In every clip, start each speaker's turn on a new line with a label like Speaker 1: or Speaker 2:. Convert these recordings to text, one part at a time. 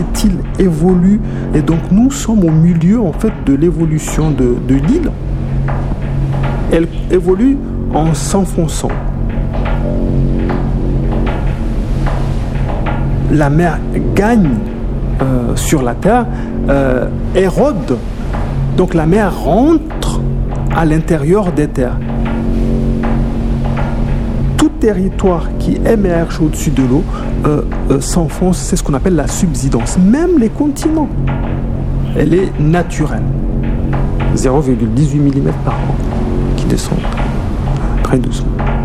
Speaker 1: cette île évolue. Et donc nous sommes au milieu en fait de l'évolution de l'île. Elle évolue en s'enfonçant. La mer gagne sur la terre, érode. Donc la mer rentre à l'intérieur des terres. Tout territoire qui émerge au-dessus de l'eau s'enfonce, c'est ce qu'on appelle la subsidence. Même les continents, elle est naturelle. 0,18 mm par an qui descendent très doucement.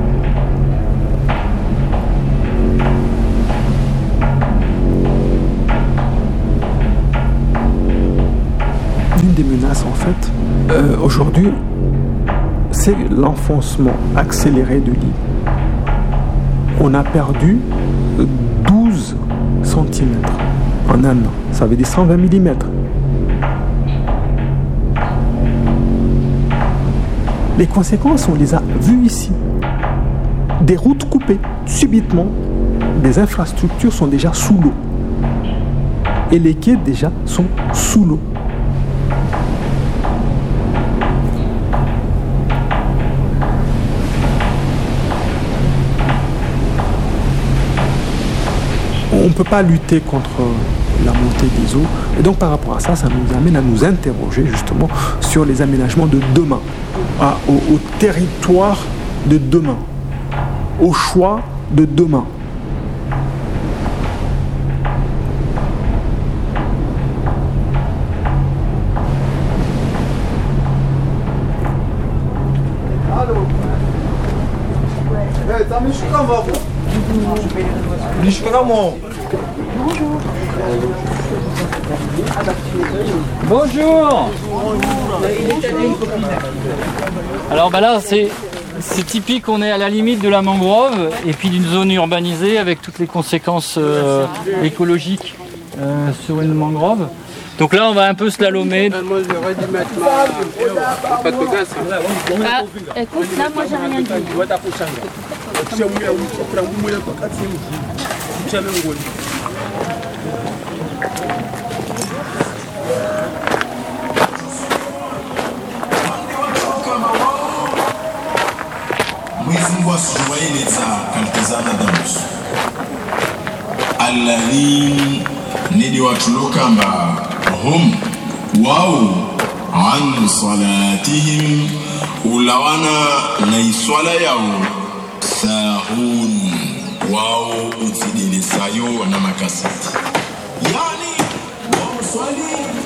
Speaker 1: L'une des menaces en fait, aujourd'hui, c'est l'enfoncement accéléré de l'île. On a perdu 12 cm en un an. Ça veut dire 120 mm. Les conséquences, on les a vues ici. Des routes coupées, subitement. Des infrastructures sont déjà sous l'eau. Et les quais déjà sont sous l'eau. On ne peut pas lutter contre la montée des eaux. Et donc par rapport à ça, ça nous amène à nous interroger justement sur les aménagements de demain, au territoire de demain, au choix de demain.
Speaker 2: Bonjour. Alors là c'est typique, on est à la limite de la mangrove et puis d'une zone urbanisée avec toutes les conséquences écologiques sur une mangrove. Donc là on va un peu slalomer.
Speaker 3: Moi j'aurais dû mettre pas de gaz.
Speaker 4: Ah, écoute, là moi j'ai rien dit.
Speaker 5: Mwifungwa suwaileza kaltazana damus alladhin nidi watulokamba hum wao an salatihim ulawana na iswala yao sahun wao utidilisayo na makasati yani wao swali